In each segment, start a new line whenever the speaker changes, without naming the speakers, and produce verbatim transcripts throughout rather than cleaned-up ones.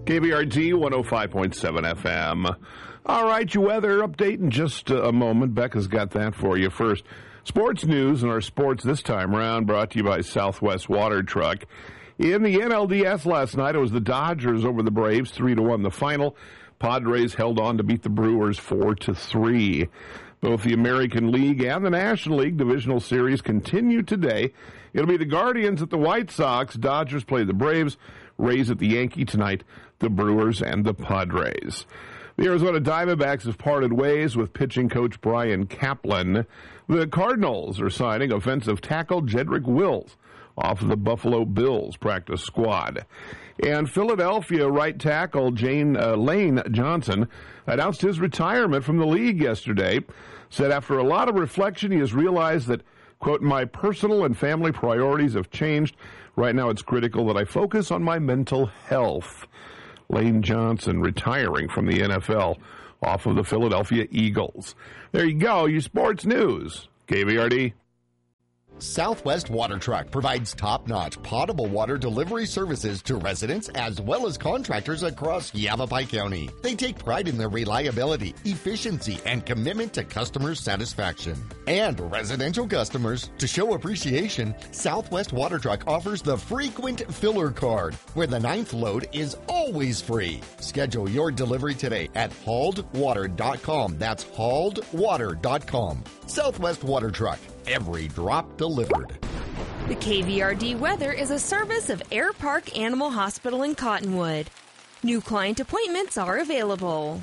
K V R D one oh five point seven F M. All right, your weather update in just a moment. Becca's got that for you. First, sports news and our sports this time around brought to you by Southwest Water Truck. In the N L D S last night, it was the Dodgers over the Braves, three to one the final. Padres held on to beat the Brewers four to three. Both the American League and the National League Divisional Series continue today. It'll be the Guardians at the White Sox. Dodgers play the Braves. Rays at the Yankee tonight. The Brewers and the Padres. The Arizona Diamondbacks have parted ways with pitching coach Brian Kaplan. The Cardinals are signing offensive tackle Jedrick Wills off of the Buffalo Bills practice squad. And Philadelphia right tackle Jane uh, Lane Johnson announced his retirement from the league yesterday. Said after a lot of reflection, he has realized that, quote, my personal and family priorities have changed. Right now it's critical that I focus on my mental health. Lane Johnson retiring from the N F L off of the Philadelphia Eagles. There you go, your sports news. K V R D.
Southwest Water Truck provides top-notch potable water delivery services to residents as well as contractors across Yavapai County. They take pride in their reliability, efficiency, and commitment to customer satisfaction. And residential customers, to show appreciation, Southwest Water Truck offers the Frequent Filler Card, where the ninth load is always free. Schedule your delivery today at hauled water dot com. That's hauled water dot com. Southwest Water Truck. Every drop delivered.
The K V R D weather is a service of Air Park Animal Hospital in Cottonwood. New client appointments are available.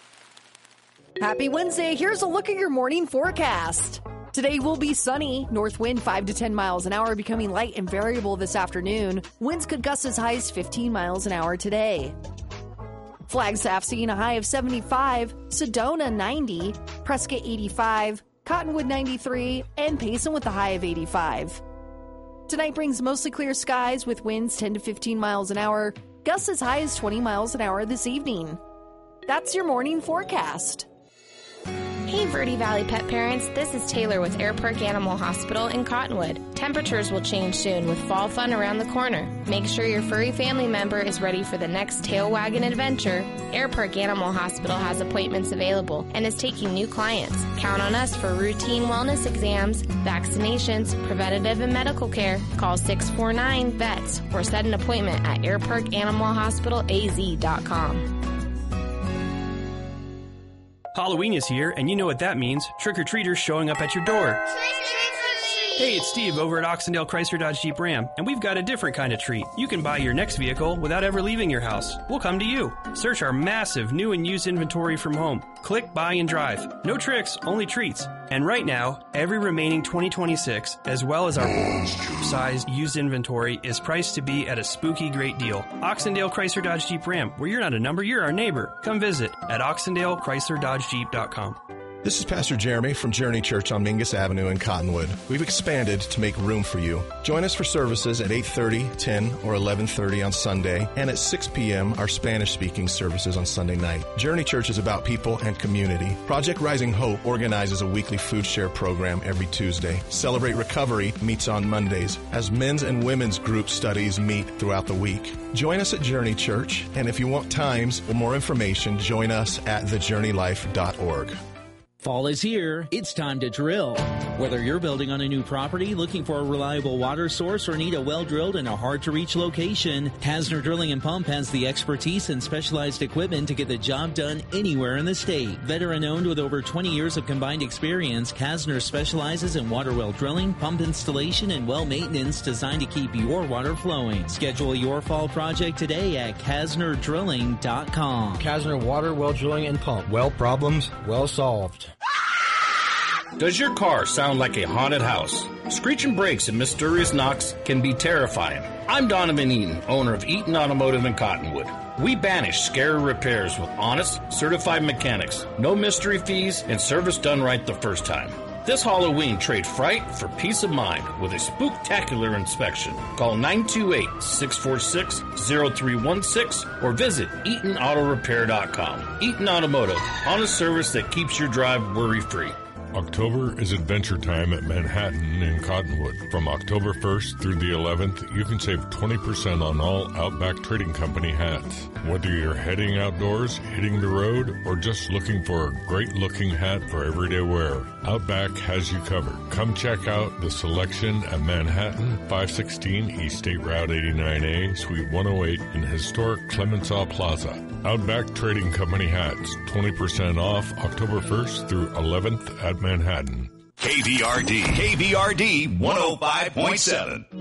Happy Wednesday. Here's a look at your morning forecast. Today will be sunny. North wind five to ten miles an hour, becoming light and variable this afternoon. Winds could gust as high as fifteen miles an hour today. Flagstaff seeing a high of seventy-five, Sedona ninety, Prescott eighty-five, Cottonwood ninety-three, and Payson with a high of eighty-five. Tonight brings mostly clear skies with winds ten to fifteen miles an hour, gusts as high as twenty miles an hour this evening. That's your morning forecast.
Hey Verde Valley pet parents, this is Taylor with Air Park Animal Hospital in Cottonwood. Temperatures will change soon with fall fun around the corner. Make sure your furry family member is ready for the next tail wagging adventure. Air Park Animal Hospital has appointments available and is taking new clients. Count on us for routine wellness exams, vaccinations, preventative and medical care. Call six four nine V E T S or set an appointment at air park animal hospital a z dot com.
Halloween is here, and you know what that means. Trick-or-treaters showing up at your door. Hey, it's Steve over at Oxendale Chrysler Dodge Jeep Ram, and we've got a different kind of treat. You can buy your next vehicle without ever leaving your house. We'll come to you. Search our massive new and used inventory from home. Click, buy, and drive. No tricks, only treats. And right now, every remaining twenty twenty-six, as well as our sized used inventory, is priced to be at a spooky great deal. Oxendale Chrysler Dodge Jeep Ram, where you're not a number, you're our neighbor. Come visit at oxendale chrysler dodge jeep dot com.
This is Pastor Jeremy from Journey Church on Mingus Avenue in Cottonwood. We've expanded to make room for you. Join us for services at eight thirty, ten, or eleven thirty on Sunday, and at six p.m. our Spanish-speaking services on Sunday night. Journey Church is about people and community. Project Rising Hope organizes a weekly food share program every Tuesday. Celebrate Recovery meets on Mondays, as men's and women's group studies meet throughout the week. Join us at Journey Church, and if you want times or more information, join us at the journey life dot org.
Fall is here. It's time to drill. Whether you're building on a new property, looking for a reliable water source, or need a well-drilled in a hard-to-reach location, Kasner Drilling and Pump has the expertise and specialized equipment to get the job done anywhere in the state. Veteran-owned with over twenty years of combined experience, Kasner specializes in water well drilling, pump installation, and well maintenance designed to keep your water flowing. Schedule your fall project today at kasner drilling dot com.
Kasner Water Well Drilling and Pump. Well problems, well solved.
Does your car sound like a haunted house? Screeching brakes and mysterious knocks can be terrifying. I'm Donovan Eaton, owner of Eaton Automotive in Cottonwood. We banish scary repairs with honest, certified mechanics, no mystery fees, and service done right the first time. This Halloween, trade fright for peace of mind with a spooktacular inspection. Call nine two eight, six four six, zero three one six or visit eaton auto repair dot com. Eaton Automotive, honest service that keeps your drive worry-free.
October is adventure time at Manhattan in Cottonwood. From October first through the eleventh, you can save twenty percent on all Outback Trading Company hats. Whether you're heading outdoors, hitting the road, or just looking for a great-looking hat for everyday wear, Outback has you covered. Come check out the selection at Manhattan, five sixteen East State Route eighty-nine A, Suite one oh eight in historic Clemenceau Plaza. Outback Trading Company hats, twenty percent off October first through eleventh at Manhattan.
K V R D, K V R D one oh five point seven.